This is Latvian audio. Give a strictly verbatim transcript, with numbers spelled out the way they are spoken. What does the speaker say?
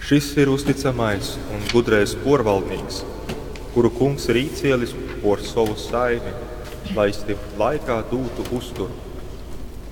Šis ir uzticamais un gudrais porvaldnieks, kuru kungs ir īcielis por savu saimi, lai stip laikā dūtu uzturu.